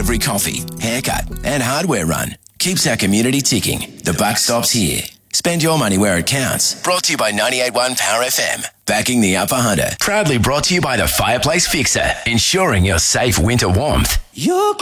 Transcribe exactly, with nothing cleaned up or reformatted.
every coffee, haircut and hardware run keeps our community ticking. The buck stops here. Spend your money where it counts. Brought to you by ninety-eight point one Power F M. Backing the Upper Hunter. Proudly brought to you by the Fireplace Fixer. Ensuring your safe winter warmth. You're